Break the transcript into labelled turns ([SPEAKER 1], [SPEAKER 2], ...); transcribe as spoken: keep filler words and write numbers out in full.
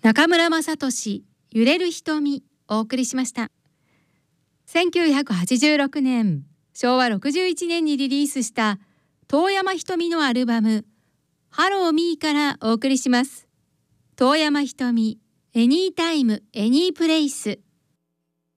[SPEAKER 1] 中村雅俊揺れる瞳お送りしました。せんきゅうひゃくはちじゅうろくねん、しょうわろくじゅういちねんにリリースした遠山ひとみのアルバムハローミーからお送りします。遠山ひとみ、エニータイム、エニープレイス。